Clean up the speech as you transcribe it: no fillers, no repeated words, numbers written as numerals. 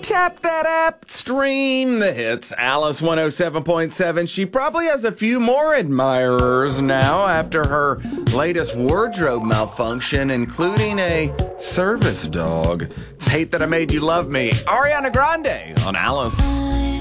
Tap that app, stream the hits. Alice 107.7. She probably has a few more admirers now after her latest wardrobe malfunction, including a service dog. It's Hate That I Made You Love Me. Ariana Grande on Alice.